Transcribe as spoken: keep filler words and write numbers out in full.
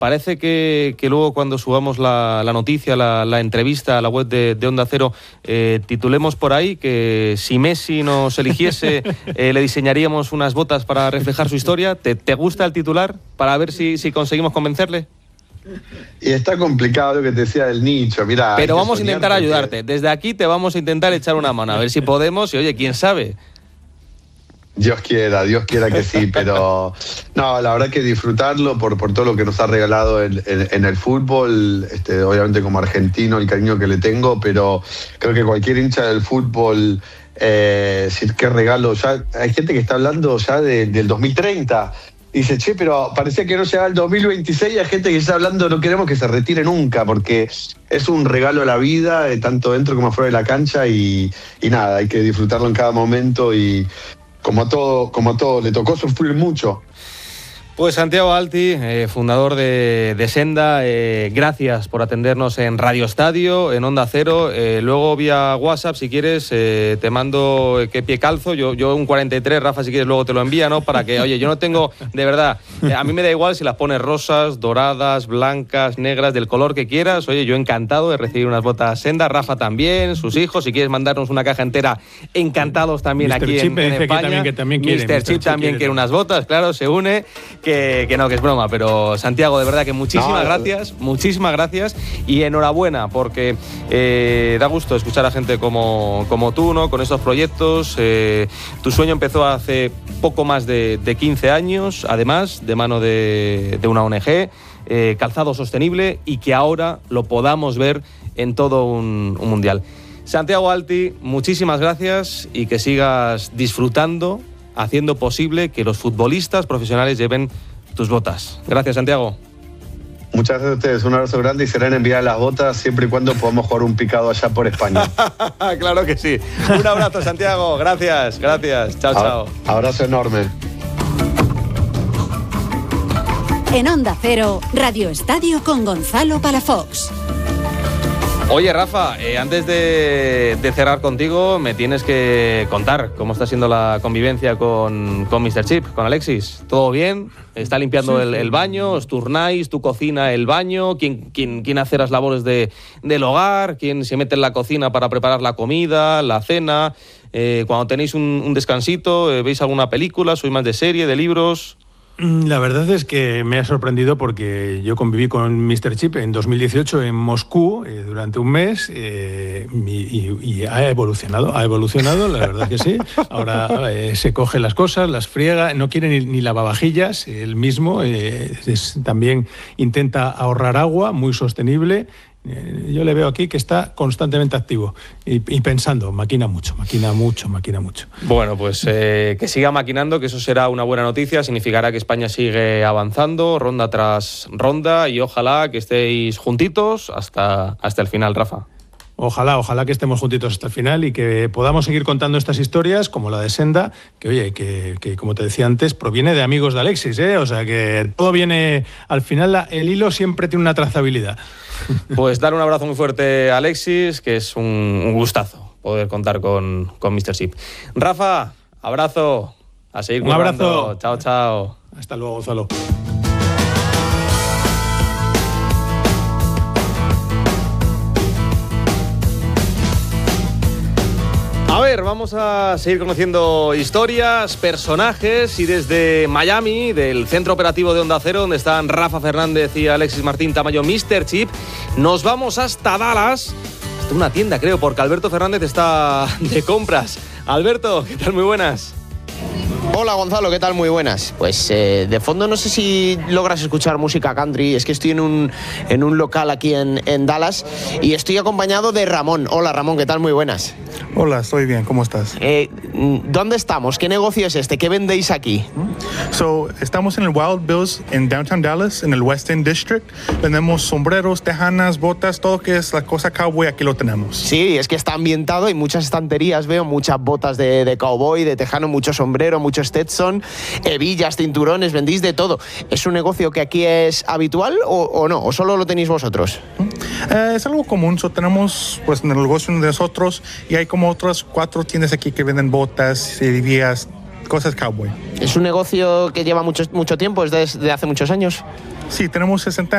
parece que, que luego cuando subamos la, la noticia, la, la entrevista a la web de, de Onda Cero, eh, titulemos por ahí que si Messi nos eligiese, eh, le diseñaríamos unas botas para reflejar su historia. ¿Te, te gusta el titular? Para ver si, si conseguimos convencerle. Y está complicado lo que te decía del nicho, mira. Pero vamos a intentar porque... ayudarte. Desde aquí te vamos a intentar echar una mano, a ver si podemos. Y oye, quién sabe. Dios quiera, Dios quiera que sí, pero no, la verdad que disfrutarlo por, por todo lo que nos ha regalado en, en, en el fútbol, este, obviamente como argentino el cariño que le tengo, pero creo que cualquier hincha del fútbol, eh, decir qué regalo, ya hay gente que está hablando ya de, del dos mil treinta. Dice, che, pero parecía que no llegaba el dos mil veintiséis y hay gente que está hablando, no queremos que se retire nunca, porque es un regalo a la vida, eh, tanto dentro como afuera de la cancha, y, y nada, hay que disfrutarlo en cada momento, y como a todo, como a todo, le tocó sufrir mucho. Pues Santiago Alti, eh, fundador de, de Senda, eh, gracias por atendernos en Radio Estadio, en Onda Cero. Eh, luego vía WhatsApp, si quieres, eh, te mando eh, qué pie calzo. Yo, yo un cuarenta y tres, Rafa, si quieres luego te lo envía, ¿no? Para que, oye, yo no tengo, de verdad, eh, a mí me da igual si las pones rosas, doradas, blancas, negras, del color que quieras. Oye, yo encantado de recibir unas botas Senda, Rafa también, sus hijos. Si quieres mandarnos una caja entera, encantados también mister aquí Chip en, en España. Que también, que también quiere, mister Chip también quiere unas botas, claro, se une. Que, que no, que es broma, pero Santiago, de verdad que muchísimas no, gracias, muchísimas gracias y enhorabuena, porque eh, da gusto escuchar a gente como, como tú, ¿no? Con estos proyectos. Eh, tu sueño empezó hace poco más de, de quince años, además, de mano de, de una O N G, eh, Calzado Sostenible, y que ahora lo podamos ver en todo un, un mundial. Santiago Alti, muchísimas gracias y que sigas disfrutando, haciendo posible que los futbolistas profesionales lleven tus botas. Gracias, Santiago. Muchas gracias a ustedes, un abrazo grande, y serán enviadas las botas siempre y cuando podamos jugar un picado allá por España. Claro que sí. Un abrazo, Santiago. Gracias, gracias. Chao, chao. Abrazo enorme. En Onda Cero, Radio Estadio con Gonzalo Palafox. Oye, Rafa, eh, antes de, de cerrar contigo, me tienes que contar cómo está siendo la convivencia con, con mister Chip, con Alexis. ¿Todo bien? ¿Está limpiando sí, el, el baño? ¿Os turnáis? ¿Tú cocina el baño? ¿Quién, quién, quién hace las labores de, del hogar? ¿Quién se mete en la cocina para preparar la comida, la cena? Eh, cuando tenéis un, un descansito, eh, ¿veis alguna película? ¿Sois más de serie, de libros? La verdad es que me ha sorprendido porque yo conviví con mister Chip en dos mil dieciocho en Moscú eh, durante un mes eh, y, y ha evolucionado, ha evolucionado, la verdad que sí. Ahora eh, se coge las cosas, las friega, no quiere ni, ni lavavajillas, él mismo eh, es, también intenta ahorrar agua, muy sostenible. Yo le veo aquí que está constantemente activo y, y pensando, maquina mucho, maquina mucho, maquina mucho. Bueno, pues eh, que siga maquinando, que eso será una buena noticia, significará que España sigue avanzando, ronda tras ronda, y ojalá que estéis juntitos hasta, hasta el final, Rafa. Ojalá, ojalá que estemos juntitos hasta el final y que podamos seguir contando estas historias como la de Senda, que oye, que, que como te decía antes, proviene de amigos de Alexis, ¿eh? O sea que todo viene, al final la, el hilo siempre tiene una trazabilidad. Pues dar un abrazo muy fuerte a Alexis, que es un, un gustazo poder contar con, con mister Chip. Rafa, abrazo, a seguir un currando. Abrazo. Chao, chao. Hasta luego, Gonzalo. A ver, vamos a seguir conociendo historias, personajes, y desde Miami, del centro operativo de Onda Cero, donde están Rafa Fernández y Alexis Martín Tamayo, mister Chip, nos vamos hasta Dallas, hasta una tienda, creo, porque Alberto Fernández está de compras. Alberto, ¿qué tal? Muy buenas. Hola Gonzalo, ¿qué tal? Muy buenas. Pues eh, de fondo no sé si logras escuchar música country, es que estoy en un, en un local aquí en, en Dallas y estoy acompañado de Ramón. Hola Ramón, ¿qué tal? Muy buenas. Hola, estoy bien, ¿cómo estás? Eh, ¿Dónde estamos? ¿Qué negocio es este? ¿Qué vendéis aquí? So, estamos en el Wild Bills en Downtown Dallas, en el West End District. Vendemos sombreros, tejanas, botas, todo que es la cosa cowboy, aquí lo tenemos. Sí, es que está ambientado, hay muchas estanterías, veo muchas botas de, de cowboy, de tejano, mucho sombrero, mucho Stetson, hebillas, cinturones, vendéis de todo. ¿Es un negocio que aquí es habitual o, o no? ¿O solo lo tenéis vosotros? Eh, es algo común, so, tenemos pues en el negocio de nosotros y hay como otras cuatro tiendas aquí que venden botas, hebillas, cosas cowboy. ¿Es un negocio que lleva mucho, mucho tiempo, es desde hace muchos años? Sí, tenemos sesenta